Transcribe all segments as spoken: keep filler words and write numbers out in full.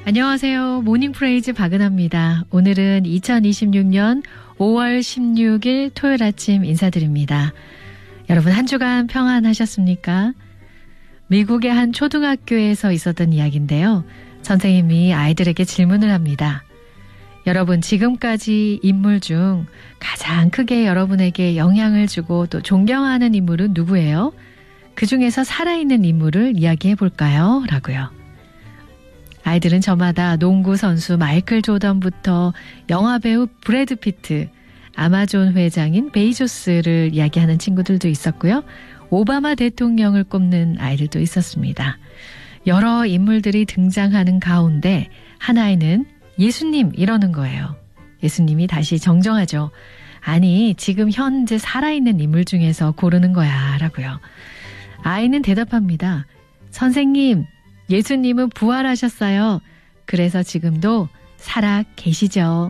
안녕하세요. 모닝프레이즈 박은하입니다. 오늘은 이천이십육 년 오월 십육일 토요일 아침 인사드립니다. 여러분 한 주간 평안하셨습니까? 미국의 한 초등학교에서 있었던 이야기인데요. 선생님이 아이들에게 질문을 합니다. 여러분 지금까지 인물 중 가장 크게 여러분에게 영향을 주고 또 존경하는 인물은 누구예요? 그 중에서 살아있는 인물을 이야기해 볼까요? 라고요. 아이들은 저마다 농구 선수 마이클 조던부터 영화배우 브래드 피트, 아마존 회장인 베이조스를 이야기하는 친구들도 있었고요. 오바마 대통령을 꼽는 아이들도 있었습니다. 여러 인물들이 등장하는 가운데 하나에는 예수님 이러는 거예요. 예수님이 다시 정정하죠. 아니 지금 현재 살아있는 인물 중에서 고르는 거야 라고요. 아이는 대답합니다. 선생님, 예수님은 부활하셨어요. 그래서 지금도 살아 계시죠.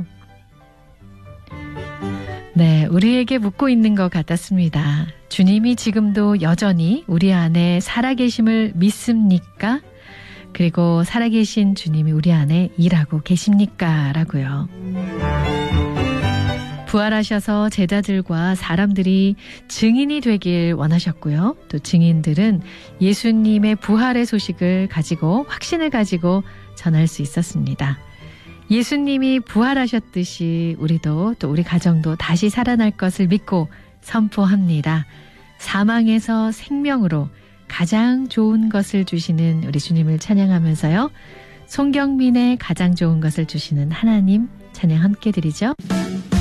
네, 우리에게 묻고 있는 것 같았습니다. 주님이 지금도 여전히 우리 안에 살아계심을 믿습니까? 그리고 살아계신 주님이 우리 안에 일하고 계십니까? 라고요. 부활하셔서 제자들과 사람들이 증인이 되길 원하셨고요. 또 증인들은 예수님의 부활의 소식을 가지고 확신을 가지고 전할 수 있었습니다. 예수님이 부활하셨듯이 우리도 또 우리 가정도 다시 살아날 것을 믿고 선포합니다. 사망에서 생명으로 가장 좋은 것을 주시는 우리 주님을 찬양하면서요. 송경민의 가장 좋은 것을 주시는 하나님 찬양 함께 드리죠.